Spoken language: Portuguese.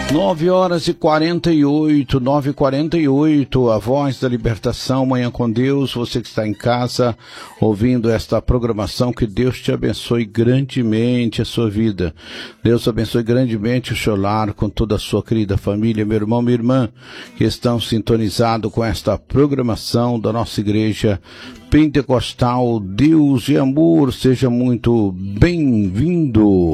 9h48, 9h48, a voz da libertação, Manhã com Deus, você que está em casa ouvindo esta programação, que Deus te abençoe grandemente a sua vida, Deus abençoe grandemente o seu lar, com toda a sua querida família, meu irmão, minha irmã, que estão sintonizados com esta programação da nossa igreja Pentecostal Deus e Amor, seja muito bem-vindo.